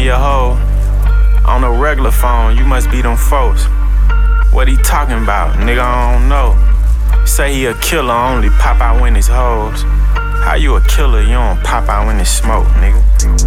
me a hoe on a regular phone, you must be them folks. What he talking about? Nigga, I don't know. Say he a killer, only pop out when it's hoes. How you a killer, you don't pop out when it's smoke, nigga?